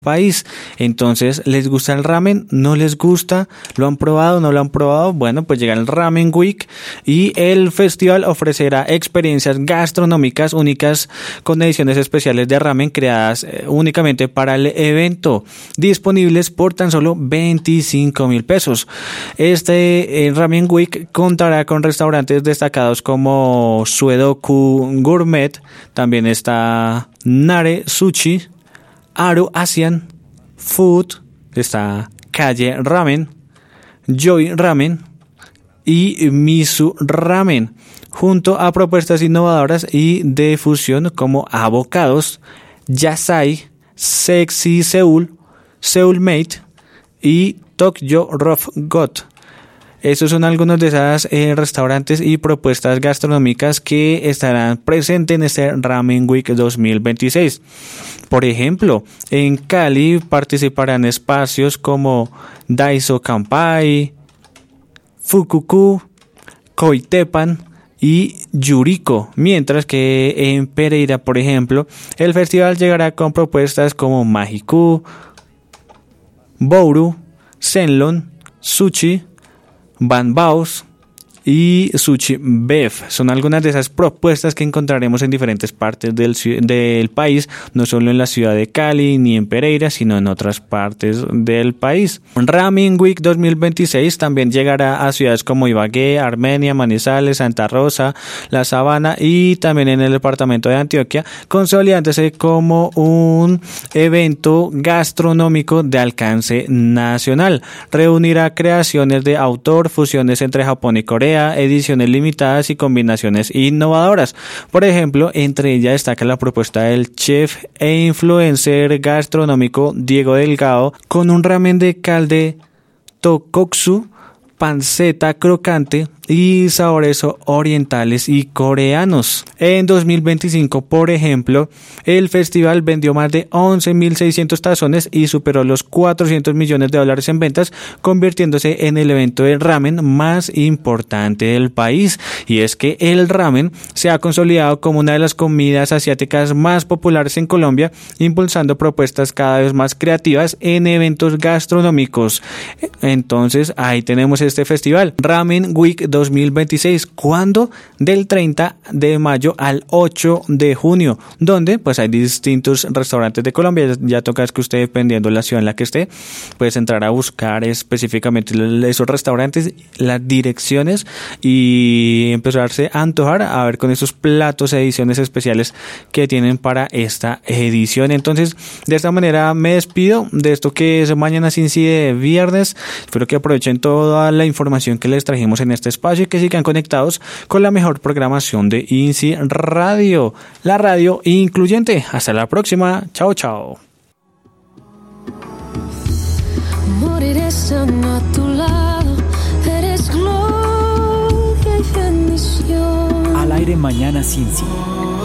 país. Entonces, ¿les gusta el ramen? ¿No les gusta? ¿Lo han probado? ¿No lo han probado? Bueno, pues llega el Ramen Week y el festival ofrecerá experiencias gastronómicas únicas con ediciones especiales de ramen creadas únicamente para el evento, disponibles por tan solo 25,000 pesos. Este Ramen Week contará con restaurantes destacados como Suedoku Gourmet, también está Nare Sushi, Aro Asian Food, está Calle Ramen, Joy Ramen y Misu Ramen, junto a propuestas innovadoras y de fusión como Avocados, Yasai, Sexy Seoul, Seoulmate y Tokyo Rough Got. Estos son algunos de esos restaurantes y propuestas gastronómicas que estarán presentes en este Ramen Week 2026. Por ejemplo, en Cali participarán espacios como Daiso Kampai, Fukuku, Koitepan y Yuriko, mientras que en Pereira, por ejemplo, el festival llegará con propuestas como Mahiku, Bouru, Senlon, Sushi, Banbaos y Sushi Beef. Son algunas de esas propuestas que encontraremos en diferentes partes del país, no solo en la ciudad de Cali ni en Pereira, sino en otras partes del país. Ramen Week 2026 también llegará a ciudades como Ibagué, Armenia, Manizales, Santa Rosa, La Sabana y también en el departamento de Antioquia, consolidándose como un evento gastronómico de alcance nacional. Reunirá creaciones de autor, fusiones entre Japón y Corea, ediciones limitadas y combinaciones innovadoras. Por ejemplo, entre ellas destaca la propuesta del chef e influencer gastronómico Diego Delgado con un ramen de calde tokotsu, panceta crocante y sabores orientales y coreanos. En 2025, por ejemplo, el festival vendió más de 11.600 tazones y superó los $400 millones en ventas, convirtiéndose en el evento de ramen más importante del país. Y es que el ramen se ha consolidado como una de las comidas asiáticas más populares en Colombia, impulsando propuestas cada vez más creativas en eventos gastronómicos. Entonces, ahí tenemos este festival, Ramen Week 2026, ¿cuándo? Del 30 de mayo al 8 de junio, donde pues hay distintos restaurantes de Colombia. Ya toca es que usted, dependiendo de la ciudad en la que esté, puedes entrar a buscar específicamente esos restaurantes, las direcciones y empezarse a antojar a ver con esos platos, ediciones especiales que tienen para esta edición. Entonces, de esta manera me despido de esto que es Mañana Cincy de viernes. Espero que aprovechen toda la información que les trajimos en este espacio y que sigan conectados con la mejor programación de INSI Radio, la radio incluyente. Hasta la próxima. Chao, chao. Moriré estando a tu lado, eres gloria y bendición. Al aire Mañana Cincy.